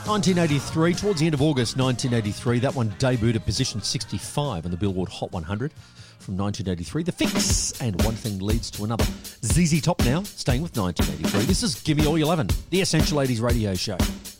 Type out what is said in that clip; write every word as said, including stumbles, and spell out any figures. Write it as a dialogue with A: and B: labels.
A: nineteen eighty-three, towards the end of August nineteen eighty-three, that one debuted at position sixty-five on the Billboard Hot one hundred from nineteen eighty-three. The Fix, and one thing leads to another. Z Z Top now, staying with nineteen eighty-three. This is Give Me All Your Lovin', the Essential eighties radio show.